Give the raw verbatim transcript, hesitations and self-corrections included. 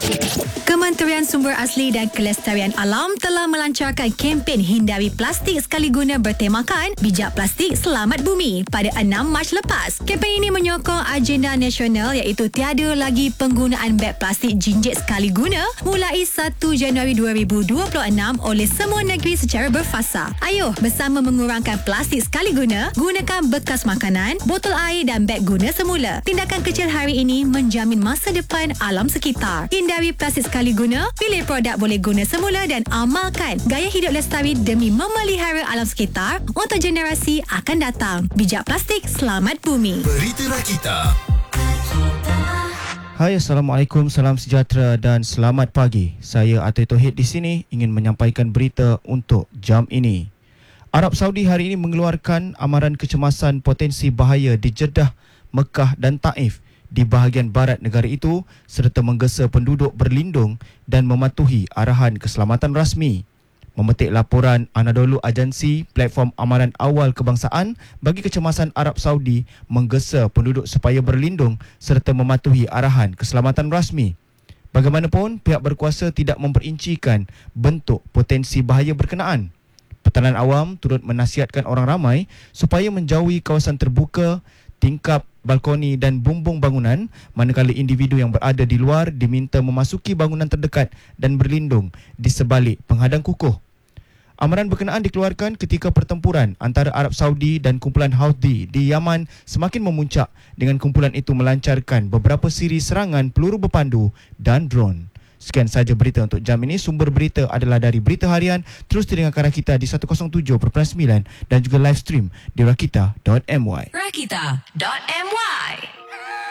Kementerian Sumber Asli dan Kelestarian Alam telah melancarkan kempen hindari plastik sekali guna bertemakan Bijak Plastik Selamat Bumi pada enam Mac lepas. Kempen ini menyokong agenda nasional iaitu tiada lagi penggunaan beg plastik jinjit sekali guna mulai satu Januari dua ribu dua puluh enam oleh semua negeri secara berfasa. Ayuh bersama mengurangkan plastik sekali guna, gunakan bekas makanan, botol air dan beg guna semula. Tindakan kecil hari ini menjamin masa depan alam sekitar. Hindari plastik sekali guna, pilih produk boleh guna semula dan amalkan gaya hidup lestari demi memelihara alam sekitar untuk generasi akan datang. Bijak Plastik Selamat Bumi. Berita Rakita. Hai, Assalamualaikum, salam sejahtera dan selamat pagi. Saya Atai Tauhid di sini ingin menyampaikan berita untuk jam ini. Arab Saudi hari ini mengeluarkan amaran kecemasan potensi bahaya di Jeddah, Mekah dan Taif di bahagian barat negara itu serta menggesa penduduk berlindung dan mematuhi arahan keselamatan rasmi. Memetik laporan Anadolu Agensi, platform amaran awal kebangsaan bagi kecemasan Arab Saudi menggesa penduduk supaya berlindung serta mematuhi arahan keselamatan rasmi. Bagaimanapun, pihak berkuasa tidak memperincikan bentuk potensi bahaya berkenaan. Petanan awam turut menasihatkan orang ramai supaya menjauhi kawasan terbuka, tingkap, balkoni dan bumbung bangunan, manakala individu yang berada di luar diminta memasuki bangunan terdekat dan berlindung di sebalik penghadang kukuh. Amaran berkenaan dikeluarkan ketika pertempuran antara Arab Saudi dan kumpulan Houthi di Yaman semakin memuncak dengan kumpulan itu melancarkan beberapa siri serangan peluru berpandu dan drone. Sekian sahaja berita untuk jam ini. Sumber berita adalah dari Berita Harian. Terus dengarkan Rakita di seratus tujuh perpuluhan sembilan dan juga live stream di rakita dot my. rakita dot my